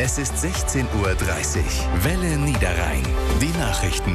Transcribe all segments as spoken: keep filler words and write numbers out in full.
Es ist sechzehn Uhr dreißig. Welle Niederrhein. Die Nachrichten.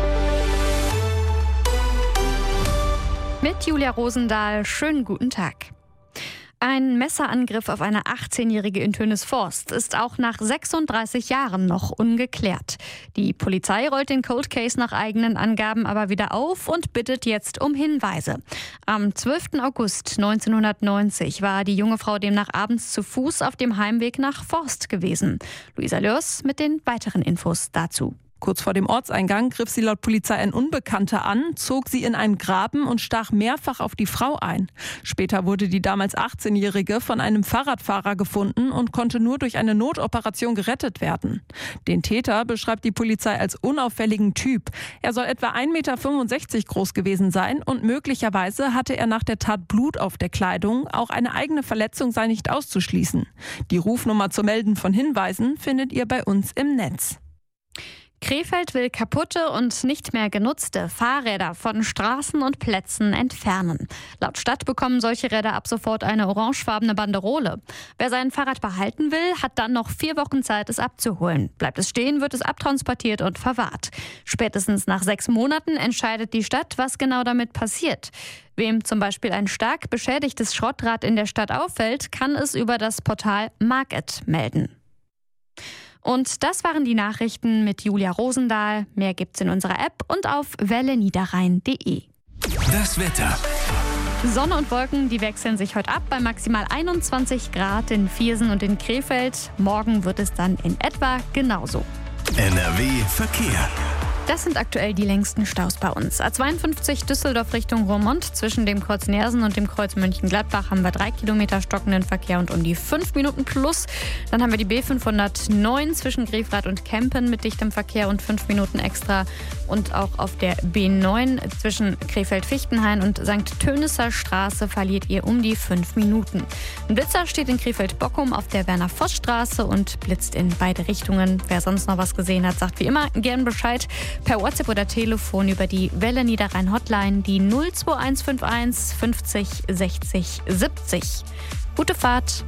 Mit Julia Rosendahl, schönen guten Tag. Ein Messerangriff auf eine achtzehnjährige in Tönisvorst ist auch nach sechsunddreißig Jahren noch ungeklärt. Die Polizei rollt den Cold Case nach eigenen Angaben aber wieder auf und bittet jetzt um Hinweise. Am zwölften August neunzehnhundertneunzig war die junge Frau demnach abends zu Fuß auf dem Heimweg nach Forst gewesen. Luisa Lörs mit den weiteren Infos dazu. Kurz vor dem Ortseingang griff sie laut Polizei ein Unbekannter an, zog sie in einen Graben und stach mehrfach auf die Frau ein. Später wurde die damals achtzehnjährige von einem Fahrradfahrer gefunden und konnte nur durch eine Notoperation gerettet werden. Den Täter beschreibt die Polizei als unauffälligen Typ. Er soll etwa ein Meter fünfundsechzig groß gewesen sein und möglicherweise hatte er nach der Tat Blut auf der Kleidung. Auch eine eigene Verletzung sei nicht auszuschließen. Die Rufnummer zu melden von Hinweisen findet ihr bei uns im Netz. Krefeld will kaputte und nicht mehr genutzte Fahrräder von Straßen und Plätzen entfernen. Laut Stadt bekommen solche Räder ab sofort eine orangefarbene Banderole. Wer sein Fahrrad behalten will, hat dann noch vier Wochen Zeit, es abzuholen. Bleibt es stehen, wird es abtransportiert und verwahrt. Spätestens nach sechs Monaten entscheidet die Stadt, was genau damit passiert. Wem zum Beispiel ein stark beschädigtes Schrottrad in der Stadt auffällt, kann es über das Portal Market melden. Und das waren die Nachrichten mit Julia Rosendahl. Mehr gibt's in unserer App und auf welle niederrhein punkt de. Das Wetter. Sonne und Wolken, die wechseln sich heute ab bei maximal einundzwanzig Grad in Viersen und in Krefeld. Morgen wird es dann in etwa genauso. N R W Verkehr. Das sind aktuell die längsten Staus bei uns. A zweiundfünfzig Düsseldorf Richtung Roermond. Zwischen dem Kreuz Neersen und dem Kreuz Mönchengladbach haben wir drei Kilometer stockenden Verkehr und um die fünf Minuten plus. Dann haben wir die B fünfhundertneun zwischen Grefrath und Kempen mit dichtem Verkehr und fünf Minuten extra. Und auch auf der B neun zwischen Krefeld-Fichtenhain und Sankt Tönisser Straße verliert ihr um die fünf Minuten. Ein Blitzer steht in Krefeld-Bockum auf der Werner-Voss-Straße und blitzt in beide Richtungen. Wer sonst noch was gesehen hat, sagt wie immer gern Bescheid. Per WhatsApp oder Telefon über die Welle Niederrhein Hotline, die null zwei eins fünf eins fünfzig sechzig siebzig. Gute Fahrt!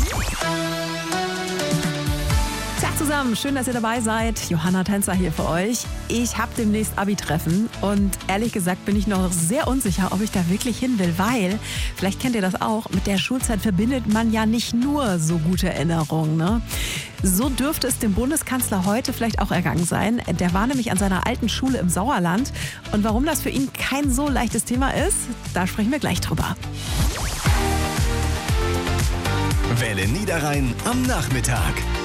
Tag zusammen, schön, dass ihr dabei seid. Johanna Tänzer hier für euch. Ich habe demnächst Abi-Treffen und ehrlich gesagt bin ich noch sehr unsicher, ob ich da wirklich hin will, weil, vielleicht kennt ihr das auch, mit der Schulzeit verbindet man ja nicht nur so gute Erinnerungen, ne? So dürfte es dem Bundeskanzler heute vielleicht auch ergangen sein. Der war nämlich an seiner alten Schule im Sauerland. Und warum das für ihn kein so leichtes Thema ist, da sprechen wir gleich drüber. Welle Niederrhein am Nachmittag.